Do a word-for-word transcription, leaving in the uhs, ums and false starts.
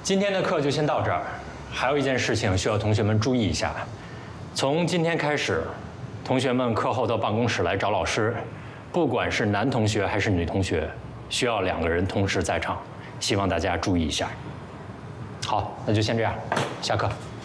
今天的课就先到这儿。还有一件事情需要同学们注意一下：从今天开始，同学们课后到办公室来找老师，不管是男同学还是女同学，需要两个人同时在场，希望大家注意一下。好，那就先这样，下课。